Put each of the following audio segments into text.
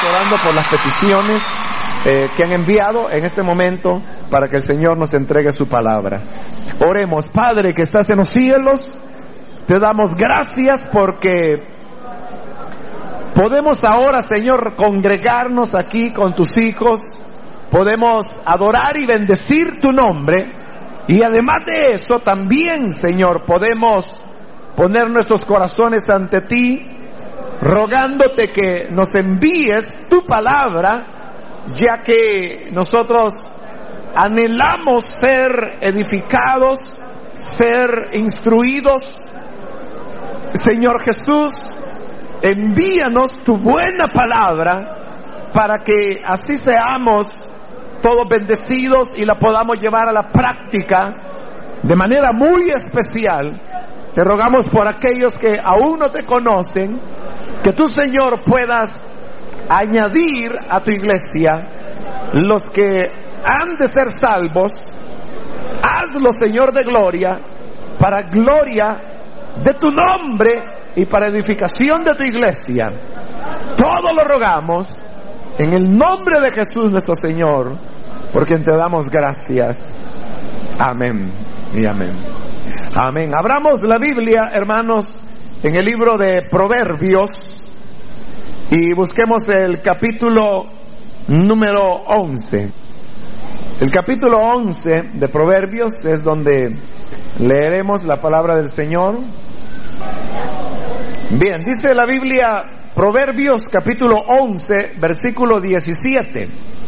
orando por las peticiones que han enviado en este momento para que el Señor nos entregue su palabra. Oremos. Padre que estás en los cielos, te damos gracias porque podemos ahora, Señor, congregarnos aquí con tus hijos, podemos adorar y bendecir tu nombre, y además de eso también, Señor, podemos poner nuestros corazones ante ti, rogándote que nos envíes tu palabra, ya que nosotros anhelamos ser edificados, ser instruidos. Señor Jesús, envíanos tu buena palabra para que así seamos todos bendecidos y la podamos llevar a la práctica de manera muy especial. Te rogamos por aquellos que aún no te conocen, que tú, Señor, puedas añadir a tu iglesia los que han de ser salvos. Hazlo, Señor de gloria, para gloria de tu nombre y para edificación de tu iglesia. Todo lo rogamos en el nombre de Jesús nuestro Señor, por quien te damos gracias. Amén y amén. Amén. Abramos la Biblia, hermanos, en el libro de Proverbios, y busquemos el capítulo número 11. El capítulo 11 de Proverbios es donde leeremos la palabra del Señor. Bien, dice la Biblia, Proverbios capítulo 11, versículo 17.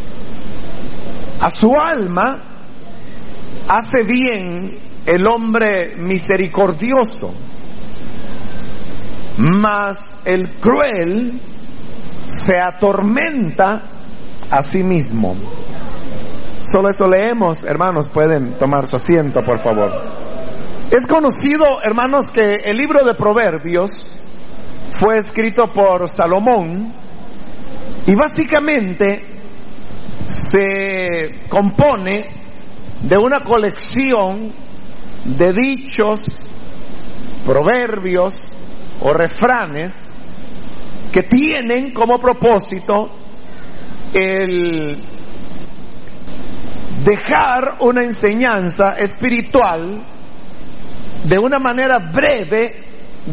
A su alma hace bien el hombre misericordioso, mas el cruel se atormenta a sí mismo. Solo eso leemos, hermanos, pueden tomar su asiento, por favor. Es conocido, hermanos, que el libro de Proverbios fue escrito por Salomón y básicamente se compone de una colección de dichos, proverbios o refranes que tienen como propósito el dejar una enseñanza espiritual de una manera breve